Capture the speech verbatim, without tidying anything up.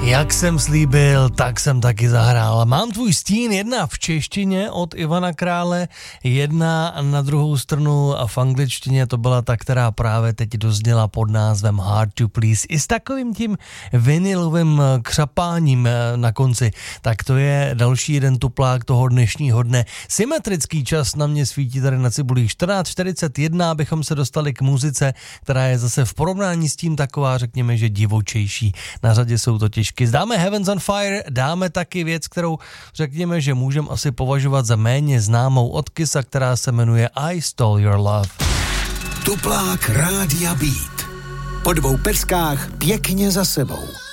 Jak jsem slíbil, tak jsem taky zahrál. Mám tvůj stín, jedna v češtině od Ivana Krále, jedna na druhou stranu a v angličtině to byla ta, která právě teď dozněla pod názvem Hard to Please. I s takovým tím vinilovým křapáním na konci. Tak to je další jeden tuplák toho dnešního dne. Symetrický čas na mě svítí tady na cibulích čtrnáct čtyřicet jedna, abychom se dostali k muzice, která je zase v porovnání s tím taková, řekněme, že divočejší. Na řadě jsou totiž dáme Heavens on Fire, dáme taky věc, kterou řekněme, že můžeme asi považovat za méně známou od Kissa, která se jmenuje I Stole Your Love. Tuplák Rádia Beat. Po dvou peskách pěkně za sebou.